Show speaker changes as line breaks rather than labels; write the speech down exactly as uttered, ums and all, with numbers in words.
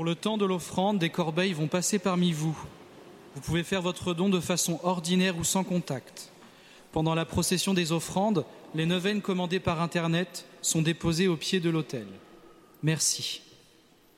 Pour le temps de l'offrande, des corbeilles vont passer parmi vous. Vous pouvez faire votre don de façon ordinaire ou sans contact. Pendant la procession des offrandes, les neuvaines commandées par Internet sont déposées au pied de l'autel. Merci.